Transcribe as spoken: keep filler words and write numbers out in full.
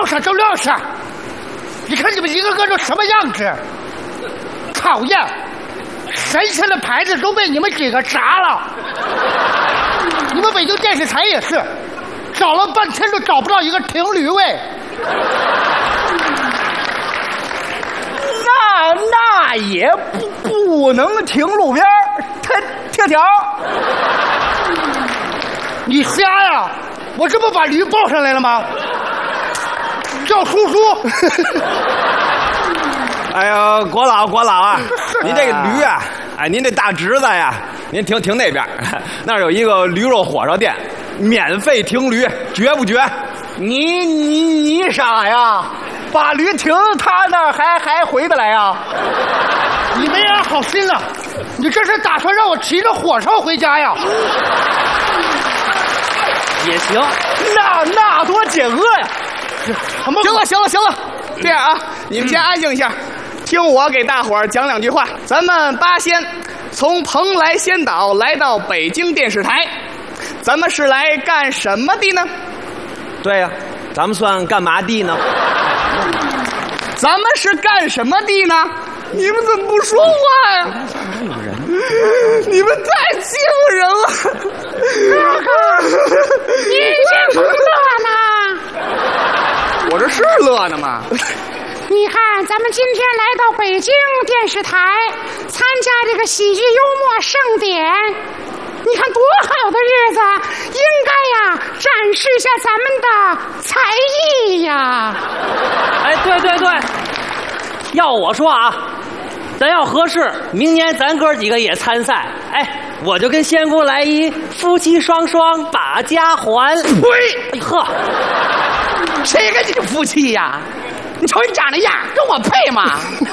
实就撂实。你看你们一个个都什么样子，讨厌！神仙的牌子都被你们几个砸了。你们北京电视台也是，找了半天都找不到一个停驴位。 那那也不不能停路边贴贴条。 你瞎呀！我这不把驴抱上来了吗？叫叔叔。 哎呀，郭老郭老啊，您这个驴啊，哎，您这大侄子呀，您停停那边，那儿有一个驴肉火烧店，免费停驴，绝不绝？ 你你你傻呀？把驴停他那儿还还回得来呀？ 你没安好心了，你这是打算让我骑着火烧回家呀？ 也行，那那多解饿呀！ 行了行了行了，这样啊，你们先安静一下，听我给大伙儿讲两句话。咱们八仙从蓬莱仙岛来到北京电视台，咱们是来干什么的呢？ 对呀、啊，咱们算干嘛的呢？ 咱们是干什么的呢？你们怎么不说话呀？你们太欺负人了！ 哥哥，你先不乐呢。 我这是乐呢吗？ 你看，咱们今天来到北京电视台，参加这个喜剧幽默盛典，你看多好的日子，应该呀展示一下咱们的才艺呀。 哎，对对对，要我说啊，咱要合适，明年咱哥几个也参赛。哎，我就跟仙姑来一夫妻双双把家还。 呸！ 哎呵， 谁跟你夫妻呀？你瞅你长那样，跟我配吗？